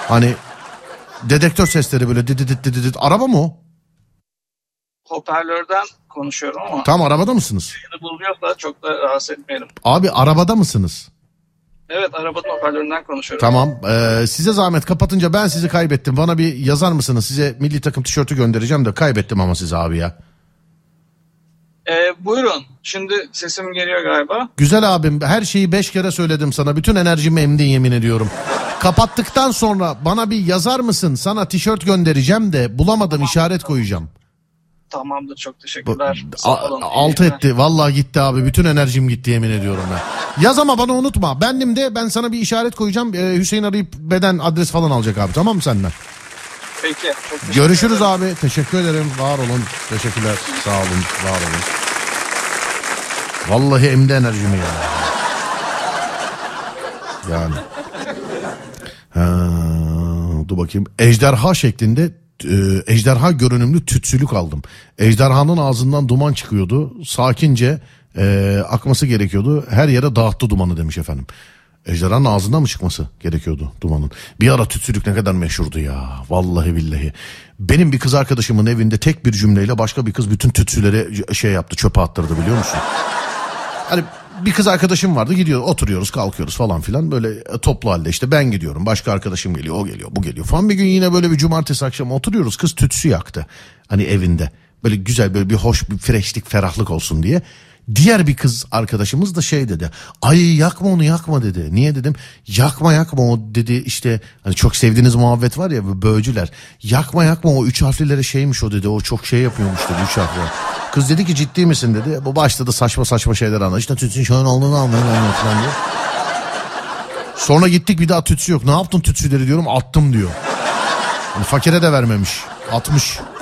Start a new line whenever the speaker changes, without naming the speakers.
Hani dedektör sesleri böyle dididit. Araba mı o?
Hoparlörden konuşuyorum ama.
Tam arabada mısınız?
Yayını buluyorsa çok da rahatsız etmeyelim.
Abi arabada mısınız?
Evet, arabanın hoparlöründen konuşuyorum.
Tamam. Size zahmet, kapatınca ben sizi kaybettim. Bana bir yazar mısınız? Size milli takım tişörtü göndereceğim de kaybettim ama sizi abi ya.
Buyurun. Şimdi sesim geliyor galiba.
Güzel abim, her şeyi 5 kere söyledim sana. Bütün enerjimi emdin, yemin ediyorum. Kapattıktan sonra bana bir yazar mısın? Sana tişört göndereceğim de bulamadım, tamam, işaret koyacağım.
Tamamdır, çok teşekkürler.
Alt etti. Vallahi gitti abi. Bütün enerjim gitti, yemin ediyorum ben. Yaz ama bana unutma. Bendim de, ben sana bir işaret koyacağım. Hüseyin arayıp beden adres falan alacak abi. Tamam mı senden?
Peki.
Görüşürüz abi. Teşekkür ederim. Var olun. Teşekkürler. Sağ olun. Var olun. Vallahi emdi enerjimi ya. Yani. Dur bakayım. Ejderha şeklinde, ejderha görünümlü tütsülük aldım. Ejderhanın ağzından duman çıkıyordu. Sakince akması gerekiyordu. Her yere dağıttı dumanı demiş efendim. Ejderhanın ağzından mı çıkması gerekiyordu dumanın? Bir ara tütsülük ne kadar meşhurdu ya. Vallahi billahi. Benim bir kız arkadaşımın evinde tek bir cümleyle başka bir kız bütün tütsüleri şey yaptı, çöpe attırdı, biliyor musun? Hani bir kız arkadaşım vardı, gidiyor, oturuyoruz, kalkıyoruz falan filan, böyle toplu halde, işte ben gidiyorum, başka arkadaşım geliyor, o geliyor, bu geliyor falan. Bir gün yine böyle bir cumartesi akşamı oturuyoruz, kız tütsü yaktı hani evinde, böyle güzel, böyle bir hoş, bir freşlik, ferahlık olsun diye. Diğer bir kız arkadaşımız da şey dedi, ay yakma onu, yakma dedi. Niye dedim, yakma o dedi, işte hani çok sevdiğiniz muhabbet var ya, böğcüler, yakma o 3 harflilere şeymiş o dedi, o çok şey yapıyormuş dedi, 3 harfli. Kız dedi ki ciddi misin dedi, bu başladı saçma şeyler anladı, işte tütsün şöyle olduğunu anlayın falan diye. Sonra gittik, bir daha tütsü yok, ne yaptın tütsüleri diyorum, attım diyor. Yani fakire de vermemiş, atmış.